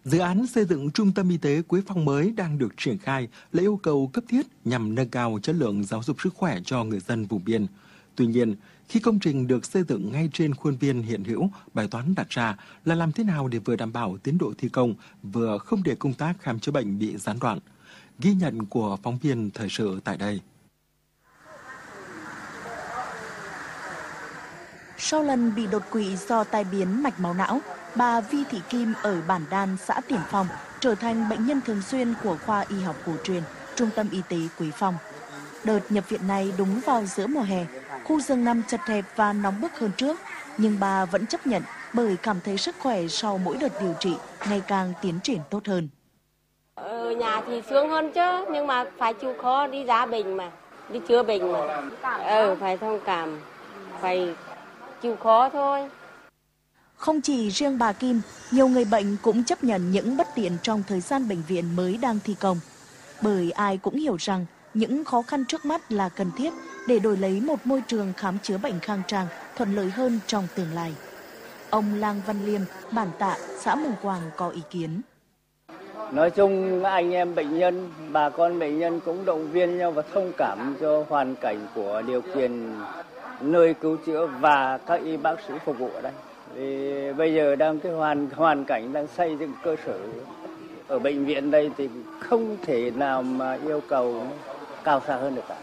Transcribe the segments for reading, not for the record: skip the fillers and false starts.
Dự án xây dựng trung tâm y tế Quế Phong mới đang được triển khai là yêu cầu cấp thiết nhằm nâng cao chất lượng giáo dục sức khỏe cho người dân vùng biên. Tuy nhiên, khi công trình được xây dựng ngay trên khuôn viên hiện hữu, bài toán đặt ra là làm thế nào để vừa đảm bảo tiến độ thi công, vừa không để công tác khám chữa bệnh bị gián đoạn. Ghi nhận của phóng viên thời sự tại đây. Sau lần bị đột quỵ do tai biến mạch máu não, bà Vi Thị Kim ở Bản Đan, xã Tiền Phong trở thành bệnh nhân thường xuyên của khoa y học cổ truyền, Trung tâm Y tế Quế Phong. Đợt nhập viện này đúng vào giữa mùa hè, khu giường nằm chật hẹp và nóng bức hơn trước, nhưng bà vẫn chấp nhận bởi cảm thấy sức khỏe sau mỗi đợt điều trị ngày càng tiến triển tốt hơn. Ở nhà thì sướng hơn chứ, nhưng mà phải chịu khó đi ra bệnh mà, đi chữa bệnh mà. Phải thông cảm, phải chịu khó thôi. Không chỉ riêng bà Kim, nhiều người bệnh cũng chấp nhận những bất tiện trong thời gian bệnh viện mới đang thi công. Bởi ai cũng hiểu rằng những khó khăn trước mắt là cần thiết để đổi lấy một môi trường khám chữa bệnh khang trang, thuận lợi hơn trong tương lai. Ông Lang Văn Liêm, Bản Tạ, xã Mường Quàng có ý kiến. Nói chung anh em bệnh nhân, bà con bệnh nhân cũng động viên nhau và thông cảm cho hoàn cảnh của điều kiện nơi cứu chữa và các y bác sĩ phục vụ ở đây. Vì bây giờ đang cái hoàn cảnh đang xây dựng cơ sở ở bệnh viện đây thì không thể nào mà yêu cầu cao xa hơn được cả.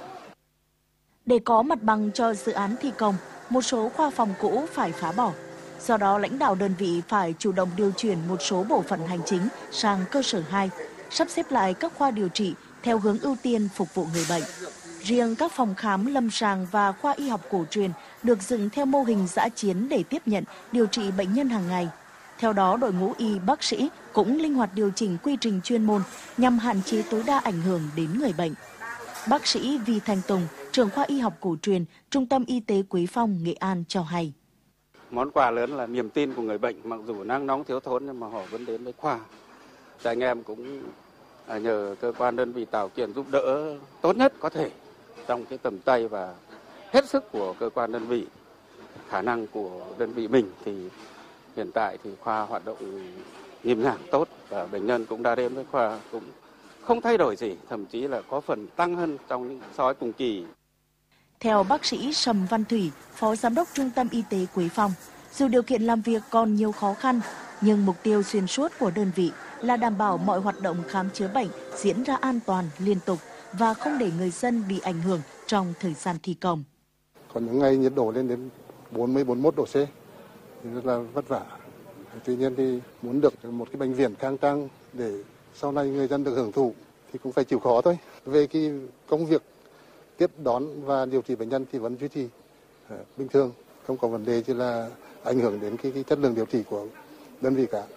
Để có mặt bằng cho dự án thi công, một số khoa phòng cũ phải phá bỏ. Do đó, lãnh đạo đơn vị phải chủ động điều chuyển một số bộ phận hành chính sang cơ sở 2, sắp xếp lại các khoa điều trị theo hướng ưu tiên phục vụ người bệnh. Riêng các phòng khám lâm sàng và khoa y học cổ truyền được dựng theo mô hình dã chiến để tiếp nhận, điều trị bệnh nhân hàng ngày. Theo đó, đội ngũ y bác sĩ cũng linh hoạt điều chỉnh quy trình chuyên môn nhằm hạn chế tối đa ảnh hưởng đến người bệnh. Bác sĩ Vi Thanh Tùng, trưởng khoa y học cổ truyền, Trung tâm Y tế Quế Phong, Nghệ An cho hay. Món quà lớn là niềm tin của người bệnh, mặc dù nắng nóng thiếu thốn nhưng mà họ vẫn đến với khoa. Thì anh em cũng nhờ cơ quan đơn vị tạo kiện giúp đỡ tốt nhất có thể trong cái tầm tay và hết sức của cơ quan đơn vị, khả năng của đơn vị mình thì hiện tại thì khoa hoạt động nhịp nhàng tốt và bệnh nhân cũng đã đến với khoa cũng không thay đổi gì, thậm chí là có phần tăng hơn trong những so với cùng kỳ. Theo bác sĩ Sầm Văn Thủy, Phó Giám đốc Trung tâm Y tế Quế Phong, dù điều kiện làm việc còn nhiều khó khăn, nhưng mục tiêu xuyên suốt của đơn vị là đảm bảo mọi hoạt động khám chữa bệnh diễn ra an toàn, liên tục và không để người dân bị ảnh hưởng trong thời gian thi công. Còn những ngày nhiệt độ lên đến 40-41 độ C thì rất là vất vả. Tuy nhiên thì muốn được một cái bệnh viện khang trang để sau này người dân được hưởng thụ thì cũng phải chịu khó thôi. Về cái công việc tiếp đón và điều trị bệnh nhân thì vẫn duy trì bình thường, không có vấn đề chỉ là ảnh hưởng đến cái chất lượng điều trị của đơn vị cả.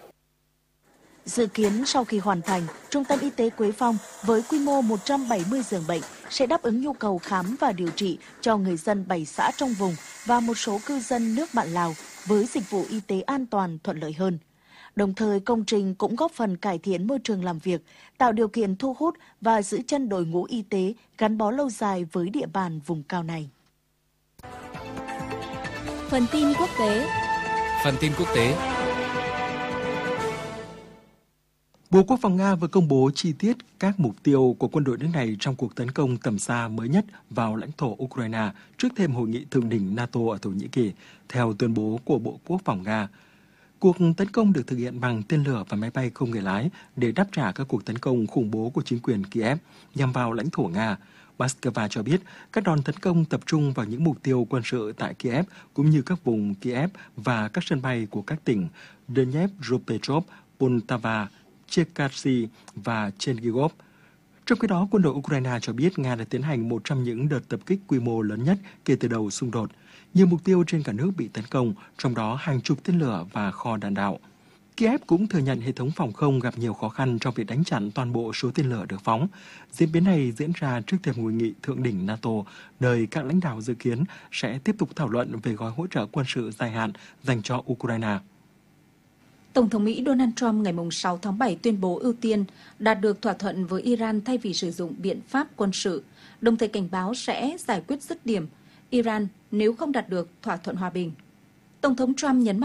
Dự kiến sau khi hoàn thành, Trung tâm Y tế Quế Phong với quy mô 170 giường bệnh sẽ đáp ứng nhu cầu khám và điều trị cho người dân 7 xã trong vùng và một số cư dân nước bạn Lào với dịch vụ y tế an toàn, thuận lợi hơn. Đồng thời, công trình cũng góp phần cải thiện môi trường làm việc, tạo điều kiện thu hút và giữ chân đội ngũ y tế gắn bó lâu dài với địa bàn vùng cao này. Phần tin quốc tế. Bộ Quốc phòng Nga vừa công bố chi tiết các mục tiêu của quân đội nước này trong cuộc tấn công tầm xa mới nhất vào lãnh thổ Ukraine trước thềm hội nghị thượng đỉnh NATO ở Thổ Nhĩ Kỳ, theo tuyên bố của Bộ Quốc phòng Nga. Cuộc tấn công được thực hiện bằng tên lửa và máy bay không người lái để đáp trả các cuộc tấn công khủng bố của chính quyền Kiev nhằm vào lãnh thổ Nga. Moscow cho biết các đòn tấn công tập trung vào những mục tiêu quân sự tại Kiev cũng như các vùng Kiev và các sân bay của các tỉnh Dnepropetrovsk, Poltava, Cherkasy và Chernigov. Trong khi đó, quân đội Ukraine cho biết Nga đã tiến hành một trong những đợt tập kích quy mô lớn nhất kể từ đầu xung đột. Nhiều mục tiêu trên cả nước bị tấn công, trong đó hàng chục tên lửa và kho đạn đạo. Kiev cũng thừa nhận hệ thống phòng không gặp nhiều khó khăn trong việc đánh chặn toàn bộ số tên lửa được phóng. Diễn biến này diễn ra trước thềm hội nghị thượng đỉnh NATO, nơi các lãnh đạo dự kiến sẽ tiếp tục thảo luận về gói hỗ trợ quân sự dài hạn dành cho Ukraine. Tổng thống Mỹ Donald Trump ngày 6 tháng 7 tuyên bố ưu tiên đạt được thỏa thuận với Iran thay vì sử dụng biện pháp quân sự, đồng thời cảnh báo sẽ giải quyết dứt điểm Iran nếu không đạt được thỏa thuận hòa bình. Tổng thống Trump nhấn mạnh